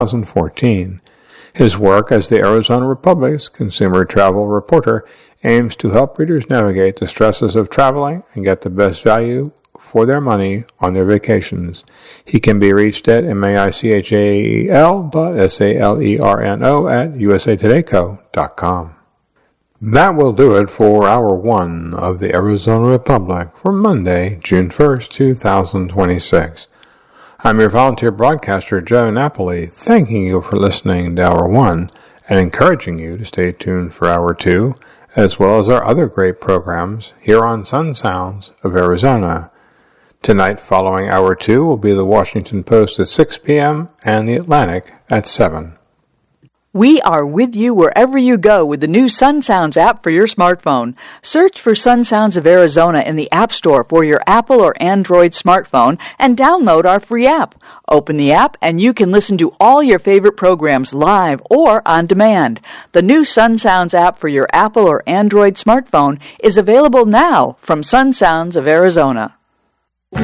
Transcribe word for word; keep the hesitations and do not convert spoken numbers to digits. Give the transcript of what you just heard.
twenty fourteen. His work as the Arizona Republic's consumer travel reporter aims to help readers navigate the stresses of traveling and get the best value for their money on their vacations. He can be reached at M-A-I-C-H-A-E-L dot S-A-L-E-R-N-O at U S A Today Co dot com. That will do it for Hour one of the Arizona Republic for Monday, June first, two thousand twenty-six. I'm your volunteer broadcaster, Joe Napoli, thanking you for listening to Hour one and encouraging you to stay tuned for Hour two, as well as our other great programs here on Sun Sounds of Arizona. Tonight, following Hour two, will be the Washington Post at six p.m. and the Atlantic at seven. We are with you wherever you go with the new Sun Sounds app for your smartphone. Search for Sun Sounds of Arizona in the App Store for your Apple or Android smartphone and download our free app. Open the app and you can listen to all your favorite programs live or on demand. The new Sun Sounds app for your Apple or Android smartphone is available now from Sun Sounds of Arizona.